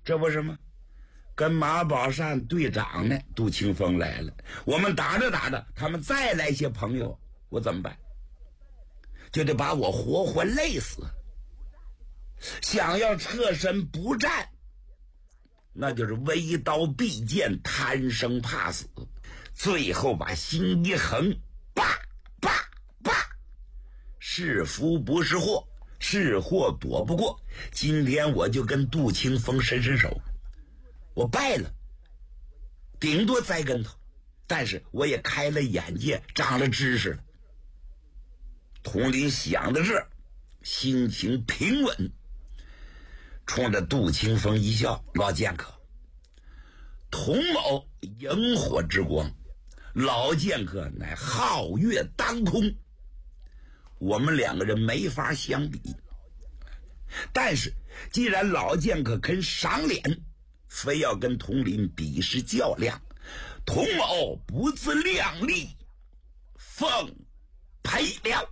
这不是吗？跟马宝善对长呢，杜清风来了，我们打着打着，他们再来些朋友，我怎么办？就得把我活活累死。想要撤身不战，那就是为刀必剑，贪生怕死。最后把心一横，叭叭叭，是福不是祸，是祸躲不过。今天我就跟杜清风伸手，我败了，顶多栽跟头，但是我也开了眼界，长了知识了。佟林想的是心情平稳，冲着杜清风一笑：“老剑客，佟某萤火之光，老剑客乃皓月当空，我们两个人没法相比。但是既然老剑客肯赏脸，非要跟佟林比试较量，佟某不自量力，奉陪了。”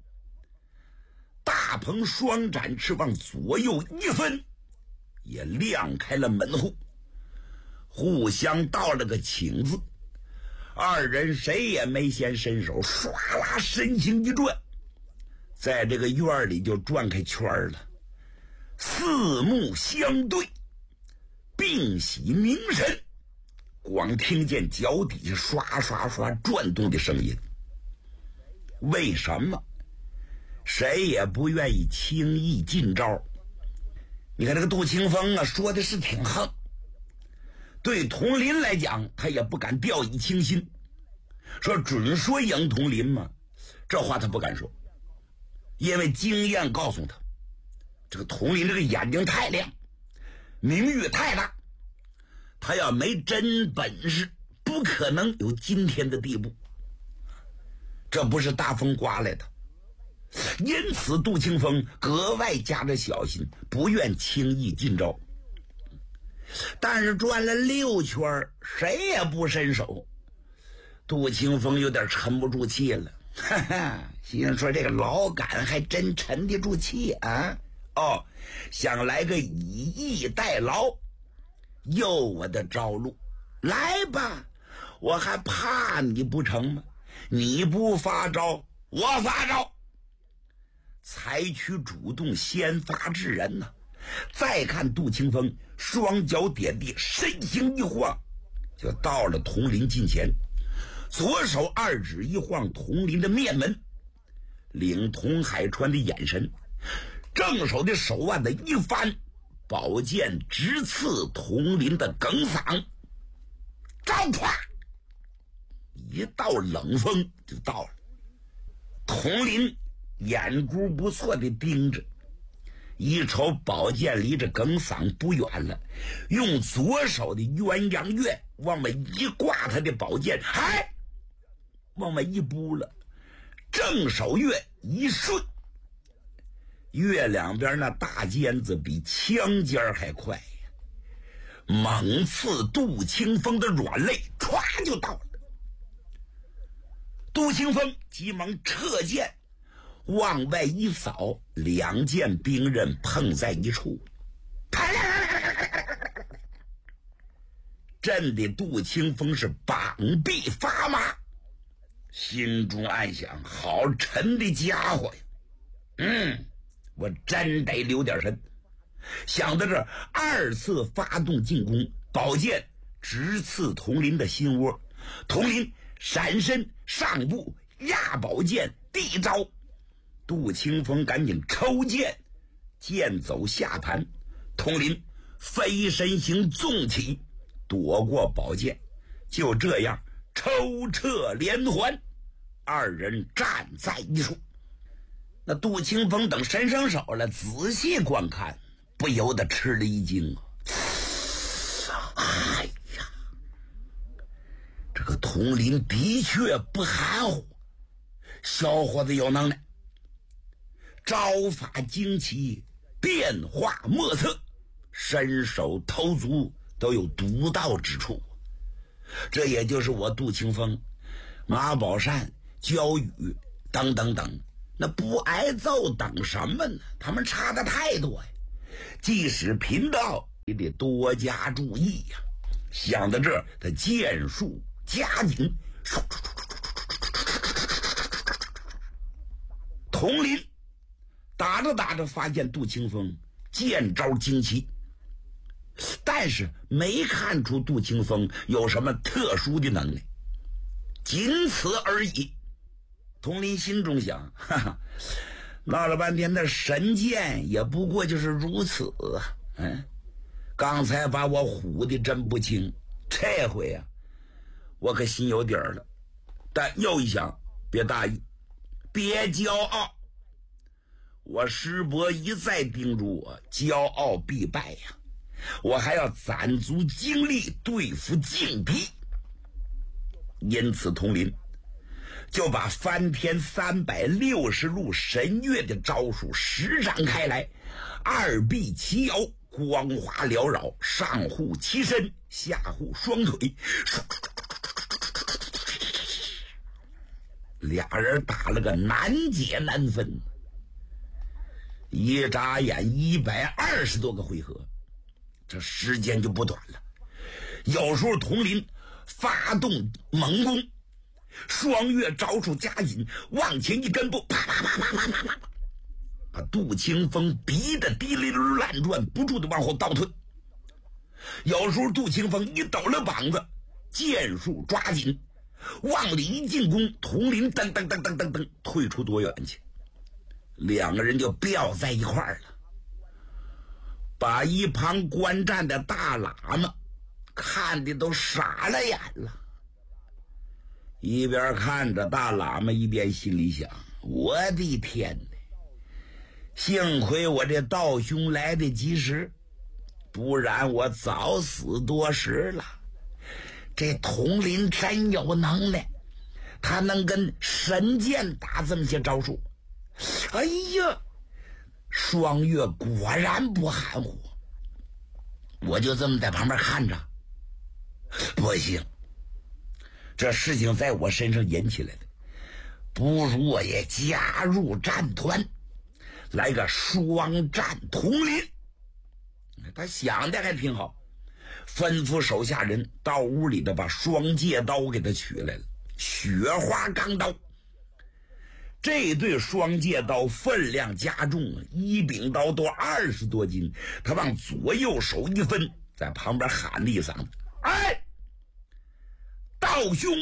大鹏双展翅膀，左右一分，也亮开了门户，互相道了个请字。二人谁也没先伸手，唰啦身形一转，在这个院里就转开圈了。四目相对，并喜凝神，光听见脚底下刷刷刷转动的声音。为什么？谁也不愿意轻易进招。你看这个杜清风啊，说的是挺横，对佟林来讲他也不敢掉以轻心，说准说赢佟林嘛，这话他不敢说，因为经验告诉他，这个佟林这个眼睛太亮，名誉太大，他要没真本事不可能有今天的地步，这不是大风刮来的。因此杜清风格外加着小心，不愿轻易进招。但是转了6圈，谁也不伸手，杜清风有点沉不住气了，哈哈，心说这个老杆还真沉得住气啊！哦，想来个以逸待劳，诱我的招路，来吧，我还怕你不成吗？你不发招，我发招。采取主动，先发制人呢。再看杜清风双脚点地，身形一晃，就到了佟林近前，左手2指一晃佟林的面门，领佟海川的眼神，正手的手腕子一翻，宝剑直刺佟林的梗嗓，招唰，一道冷风就到了。佟林眼珠不错的盯着，一瞅宝剑离这梗嗓不远了，用左手的鸳鸯月往外一挂他的宝剑，嗨，往外一拨了，正手月一顺，月两边那大尖子比枪尖还快呀，猛刺杜清风的软肋，歘就到了。杜清风急忙撤剑，往外一扫，两件兵刃碰在一处，震得杜清风是膀臂发麻，心中暗想：好沉的家伙呀！我真得留点神。想到这，2次发动进攻，宝剑直刺佟林的心窝，佟林闪身上步，压宝剑地招。杜清风赶紧抽剑，剑走下盘，佟林飞身形纵起，躲过宝剑。就这样抽撤连环，二人站在一处。那杜清风等伸上手了，仔细观看，不由得吃了一惊啊！哎呀，这个佟林的确不含糊，小伙子有能耐，招法精奇，变化莫测，身手投足都有独到之处。这也就是我杜清风、马宝善、焦宇等等等，那不挨揍等什么呢？他们差的太多呀！即使贫道你得多加注意呀。想到这儿，他剑术加紧，佟林打着打着，发现杜清风剑招精奇，但是没看出杜清风有什么特殊的能耐，仅此而已。佟林心中想，哈哈，闹了半天的神剑也不过就是如此啊。刚才把我唬的真不轻，这回啊我可心有底儿了。但又一想，别大意，别骄傲，我师伯一再叮嘱我，骄傲必败呀，我还要攒足精力对付劲敌。因此佟林就把翻天360路神跃的招数施展开来，二臂齐摇，光华缭绕，上护其身，下护双腿，俩人打了个难解难分，一眨眼120多个回合，这时间就不短了。有时候佟林发动猛攻，双月招数加紧，往前一跟步，啪啪啪啪啪啪啪，把杜清风逼得滴哩乱转，不住的往后倒退。有时候杜清风一抖了膀子，剑术抓紧，往里一进攻，佟林噔噔噔噔噔噔退出多远去，两个人就飙在一块儿了，把一旁观战的大喇嘛看的都傻了眼了。一边看着大喇嘛，一边心里想，我的天哪，幸亏我这道兄来得及时，不然我早死多时了。这佟林真有能耐，他能跟神剑打这么些招数。哎呀，双月果然不含糊，我就这么在旁边看着，不行，这事情在我身上引起来的，不如我也加入战团，来个双战佟林。他想的还挺好，吩咐手下人到屋里的把双戒刀给他取来了，雪花钢刀。这对双戒刀分量加重，一柄刀都20多斤，他往左右手一分，在旁边喊了一嗓子：“哎，道兄！”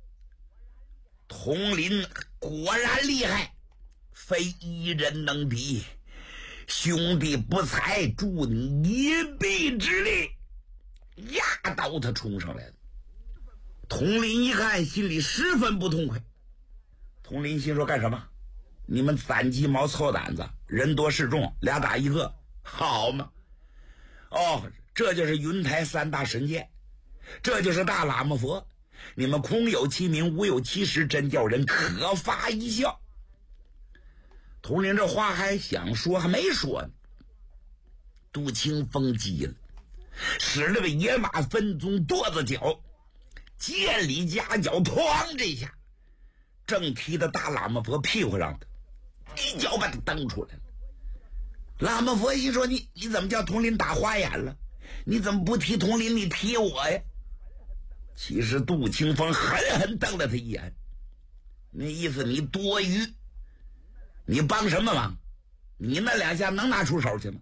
佟林果然厉害，非一人能敌，兄弟不才，助你一臂之力。压刀他冲上来了。佟林一看，心里十分不痛快。佟林心说，干什么？你们攒鸡毛凑胆子，人多势众，2打1个，好吗？哦，这就是云台3大神剑，这就是大喇嘛佛，你们空有其名，无有其实，真叫人可发一笑。佟林这话还想说，还没说呢，杜清风急了，使了个野马分鬃跺子脚，剑里夹脚，哐这一下正踢到大喇嘛佛屁股上的，一脚把他蹬出来了。喇嘛佛心说，你怎么叫佟林打花眼了？你怎么不踢佟林，你踢我呀？其实杜清风狠狠瞪了他一眼，那意思你多余，你帮什么忙？你那2下能拿出手去吗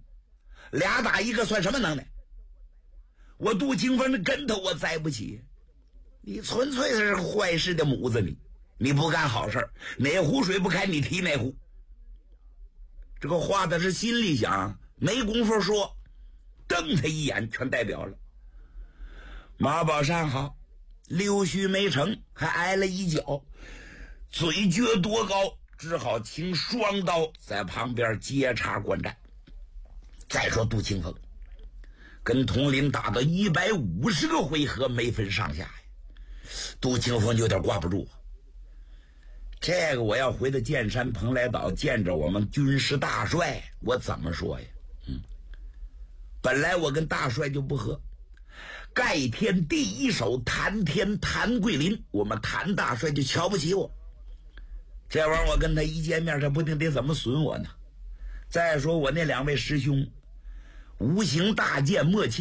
？2打1个算什么能耐？我杜清风的跟头我栽不起，你纯粹是坏事的母子，你不干好事，哪壶水不开你提哪壶。这个话他是心里想，没工夫说，瞪他一眼全代表了。马宝山好，溜须没成，还挨了一脚，嘴撅多高，只好请双刀在旁边接茬观战。再说杜清风跟佟林打到150个回合没分上下呀，杜清风有点挂不住。这个我要回到剑山蓬莱岛见着我们军师大帅，我怎么说呀？本来我跟大帅就不和，盖天第一手谭天谭桂林，我们谭大帅就瞧不起我，这玩意儿我跟他一见面，他不定得怎么损我呢。再说我那2位师兄， 无形大剑莫